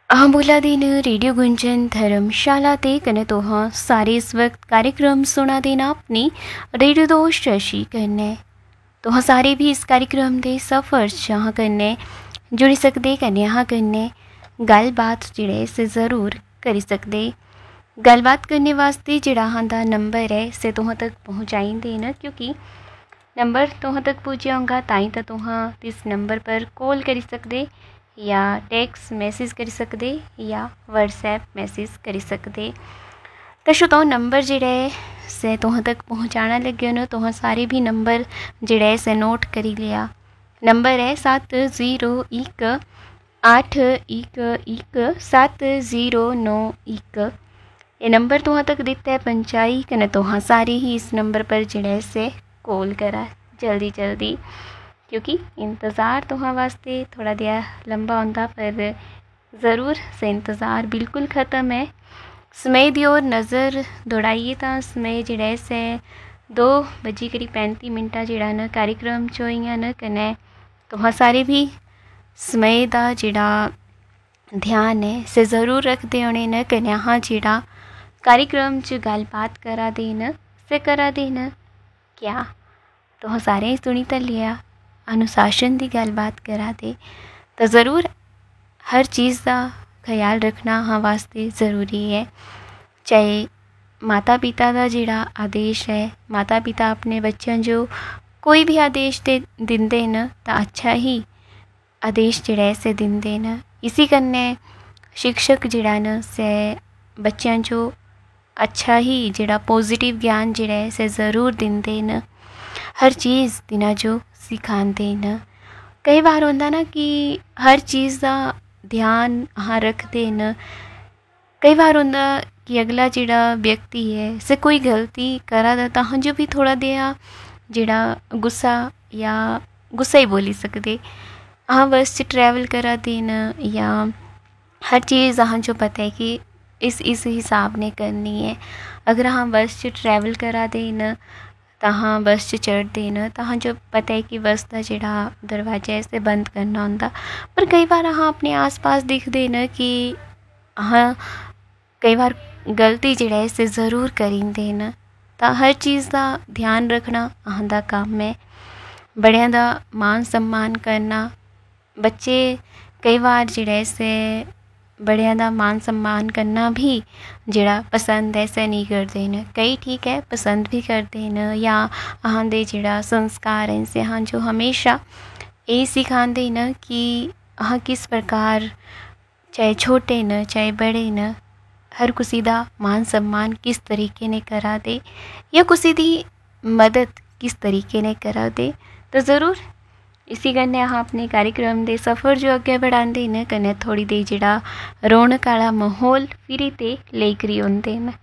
अहबुल्ला दिन रेडियो गुंजन धर्मशाला ते कने तो हाँ सारे इस वक्त कार्यक्रम सुना देना अपनी रेडियो दोस्त शशि कन्ने तो हाँ सारे भी इस कार्यक्रम दे सफ़र जहाँ कन्ने जुड़ी सकते कन्ने यहाँ कन्ने गलबात जेह्ड़े से ज़रूर करी सकते। गलबात करने वास्ते जेह्ड़ा हाँ दा नंबर है से तुहां तक पहुँचाई देना, क्योंकि नंबर तुहां तक पहुँचा होगा ताई तो तुहां इस नंबर पर कॉल करी सकते या टेक्स्ट मैसेज करी सकते या व्हाट्सएप मैसेज करी सकते। तो श्रोताओ नंबर जेह्ड़ा है से तुहां तक पहुँचाना लगे न, तुहां सारे भी नंबर जेह्ड़ा है से नोट करी लिया। नंबर है 7018117091। ये नंबर तुहां तक दिता है पंचाई कने तुहां सारे ही इस नंबर पर जेह्ड़ा है से कॉल करा जल्दी जल्दी, क्योंकि इंतज़ार तुहां वास्ते थोड़ा दिया लंबा होंदा, पर ज़रूर से इंतज़ार बिल्कुल ख़त्म है। समय दी ओर नज़र दौड़ाइए तो समय जेह्ड़ा है से 2:35 जेह्ड़ा न कार्यक्रम च होइयां न, कन्नै तुहां सारे भी समय दा जेह्ड़ा ध्यान है से ज़रूर रखते होने न, कन्नै हाँ जेह्ड़ा कार्यक्रम च गलबात करा दे न से करा दे न क्या तुहां सारे सुनी तो लिया अनुशासन की गलबात करा दे, तो ज़रूर हर चीज़ का ख्याल रखना हाँ वास्ते ज़रूरी है। चाहे माता पिता का जिहड़ा आदेश है, माता पिता अपने बच्चों जो कोई भी आदेश दिंदे न तो अच्छा ही आदेश जिहड़ा है से दिंदे न। इसी कन्नै शिक्षक जिहड़ा न से बच्चों जो अच्छा ही जिहड़ा पॉजिटिव ज्ञान जिहड़ा है से ज़रूर दिंदे न, हर चीज़ तिना जो सिखांदे न। कई बार होंदा ना कि हर चीज़ का ध्यान हाँ रखते न, कई बार होंदा कि अगला जिहड़ा व्यक्ति है से कोई गलती करा दा तां जो भी थोड़ा देआ जिहड़ा गुस्सा ही बोली सकते हाँ बस ट्रैवल करा दे न, या हर चीज़ हाँ जो पता है कि इस हिसाब ने करनी है। अगर हाँ बस च ट्रैवल करा दे न तां बस च चढ़ देना तां जो पता है कि बस का जिहड़ा दरवाजा है इसे बंद करना होंदा। पर कई बार हाँ अपने आस पास दिखते न कि हाँ कई बार गलती जिहड़ा है इसे ज़रूर करींदे न, तां हर चीज़ का ध्यान रखना अहां दा काम है। बड़ियां दा मान सम्मान करना, बच्चे कई बार जिहड़ा इसे बड़ियां दा मान सम्मान करना भी जिहड़ा पसंद है से नहीं करते न। कई ठीक है पसंद भी करते न, या अहां दे जिहड़ा संस्कार हैं से हाँ जो हमेशा ये सिखांदे न कि अहां किस प्रकार चाहे छोटे न चाहे बड़े न हर किसी दा मान सम्मान किस तरीके ने करा दे या किसी दी मदद किस तरीके ने करा दे। तो ज़रूर इसी कन्नै अहां अपने कार्यक्रम दे सफ़र जो अग्गे बढ़ांदे न, कन्नै थोड़ी देर जिहड़ा रौनक आह्ला माहौल फिरी ते लेई करी होंदे न।